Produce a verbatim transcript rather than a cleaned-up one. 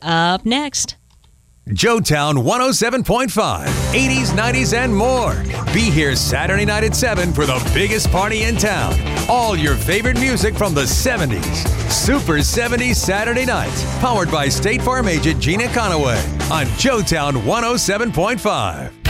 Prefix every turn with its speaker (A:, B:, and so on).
A: up next.
B: Joetown one oh seven point five, eighties, nineties, and more. Be here Saturday night at seven for the biggest party in town. All your favorite music from the seventies. Super seventies Saturday nights. Powered by State Farm agent Gina Conaway on Joetown one oh seven point five.